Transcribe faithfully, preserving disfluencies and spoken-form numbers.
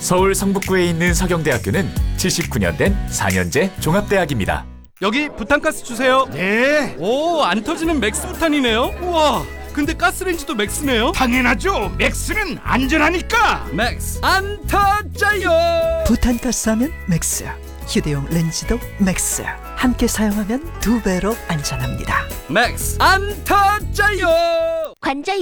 서울 성북구에 있는 서경대학교는 칠십구 년 된 사 년제 종합대학입니다. 여기 부탄가스 주세요. 네, 오, 안 터지는 맥스 부탄이네요. 우와, 근데 가스레인지도 맥스네요. 당연하죠. 맥스는 안전하니까. 맥스 안 터져요. 부탄가스하면 맥스, 휴대용 렌즈도 맥스. 함께 사용하면 두 배로 안전합니다. 맥스 안 터져요. 관절